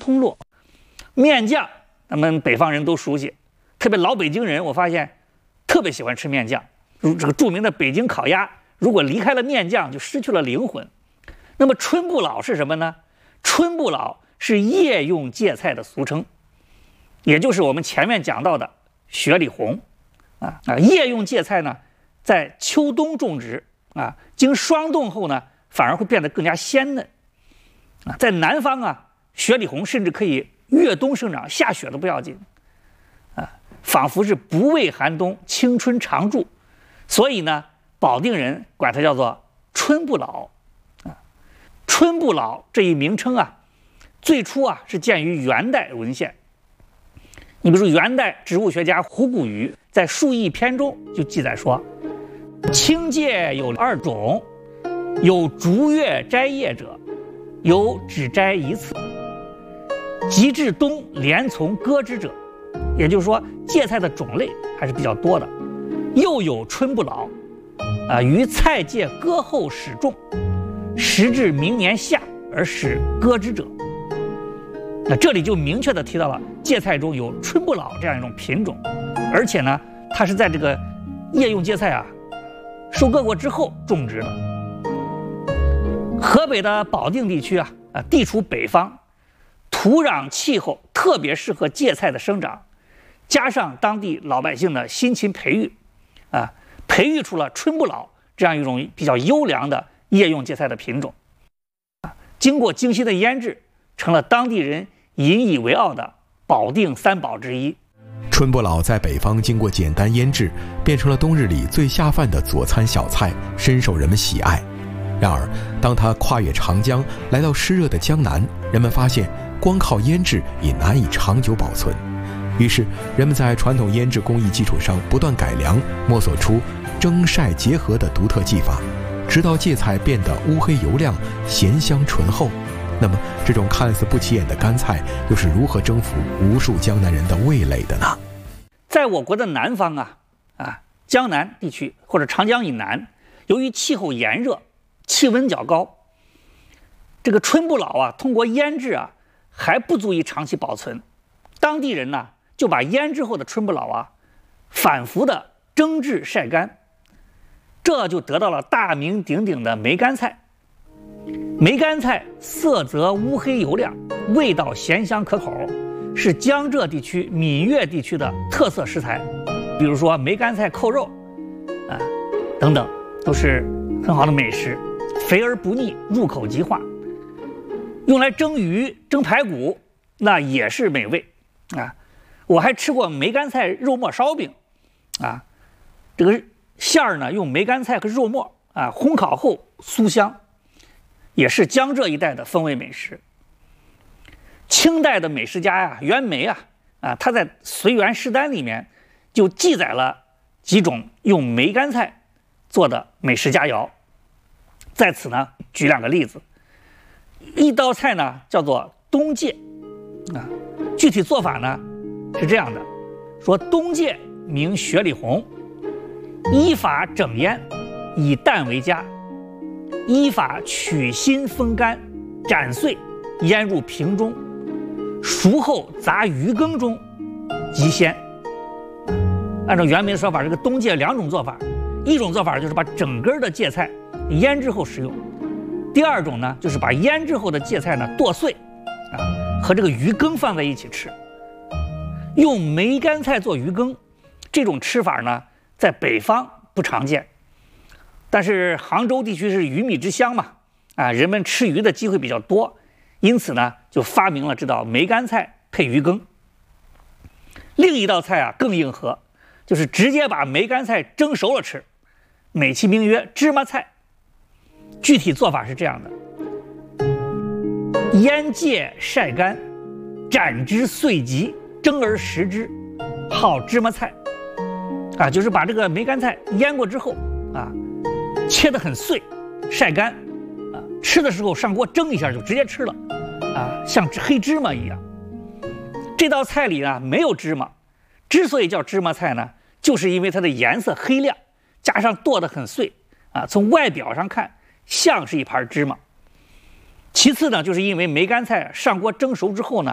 通络。面酱，咱们北方人都熟悉，特别老北京人，我发现特别喜欢吃面酱。这个著名的北京烤鸭，如果离开了面酱，就失去了灵魂。那么春不老是什么呢？春不老是夜用芥菜的俗称，也就是我们前面讲到的雪里红。夜用芥菜呢，在秋冬种植经霜冻后呢，反而会变得更加鲜嫩。在南方雪里红甚至可以越冬生长，下雪都不要紧。仿佛是不畏寒冬，青春常驻。所以呢，保定人管它叫做春不老。春不老这一名称最初是见于元代文献。你比如说元代植物学家胡谷余在《树异篇》中就记载说，青芥有2种，有逐月摘叶者，有只摘一次，及至冬连从割之者。也就是说，芥菜的种类还是比较多的。又有春不老，于菜芥割后始种，时至明年夏而使割之者。那这里就明确地提到了芥菜中有春不老这样一种品种，而且呢，它是在这个夜用芥菜收割过之后种植的。河北的保定地区地处北方，土壤气候特别适合芥菜的生长，加上当地老百姓的辛勤培育，培育出了春不老这样一种比较优良的夜用芥菜的品种。经过精心的腌制，成了当地人引以为傲的保定3宝之一。 春不老在北方经过简单腌制，变成了冬日里最下饭的佐餐小菜，深受人们喜爱。然而，当它跨越长江来到湿热的江南，人们发现光靠腌制也难以长久保存。于是，人们在传统腌制工艺基础上不断改良，摸索出蒸晒结合的独特技法，直到芥菜变得乌黑油亮、咸香醇厚。那么，这种看似不起眼的干菜，又是如何征服无数江南人的味蕾的呢？ 在我国的南方江南地区或者长江以南，由于气候炎热，气温较高，这个春不老通过腌制还不足以长期保存。当地人呢就把腌制后的春不老反复的蒸制晒干，这就得到了大名鼎鼎的梅干菜。梅干菜色泽乌黑油亮，味道咸香可口，是江浙地区、闽粤地区的特色食材。比如说梅干菜扣肉等等，都是很好的美食，肥而不腻，入口即化。用来蒸鱼、蒸排骨，那也是美味我还吃过梅干菜肉末烧饼这个馅儿呢用梅干菜和肉末烘烤后酥香，也是江浙一带的风味美食。清代的美食家袁枚他在《随园诗单》里面就记载了几种用梅干菜做的美食佳肴。在此呢举2个例子。一道菜呢叫做冬芥具体做法呢是这样的，说冬芥名雪里红，依法整腌，以淡为佳，依法取心风干，斩碎，腌入瓶中，熟后杂鱼羹中，极鲜。按照袁枚的说法，这个冬芥2种做法，一种做法就是把整根的芥菜腌制后食用，第2种呢就是把腌制后的芥菜呢剁碎和这个鱼羹放在一起吃。用梅干菜做鱼羹，这种吃法呢在北方不常见，但是杭州地区是鱼米之乡嘛人们吃鱼的机会比较多，因此呢就发明了这道梅干菜配鱼羹。另一道菜更硬核，就是直接把梅干菜蒸熟了吃，美其名曰芝麻菜。具体做法是这样的：腌芥晒干，斩之碎棘，蒸而食之，号芝麻菜。就是把这个梅干菜腌过之后切得很碎，晒干吃的时候上锅蒸一下就直接吃了像黑芝麻一样。这道菜里呢没有芝麻，之所以叫芝麻菜呢，就是因为它的颜色黑亮，加上剁得很碎从外表上看像是一盘芝麻。其次呢，就是因为梅干菜上锅蒸熟之后呢，